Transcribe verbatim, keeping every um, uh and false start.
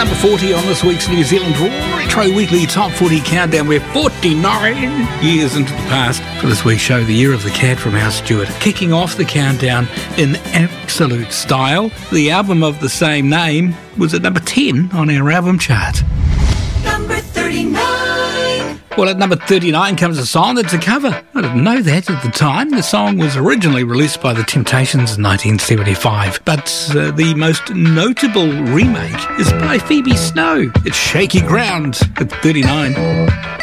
number forty on this week's New Zealand Retro Weekly Top forty Countdown. We're forty-nine years into the past for this week's show, The Year of the Cat from Al Stewart. Kicking off the countdown in absolute style, the album of the same name was at number ten on our album chart. Number thirty-nine. Well, at number thirty-nine comes a song that's a cover. I didn't know that at the time. The song was originally released by The Temptations in nineteen seventy-five, but uh, the most notable remake is by Phoebe Snow. It's Shaky Ground at thirty-nine.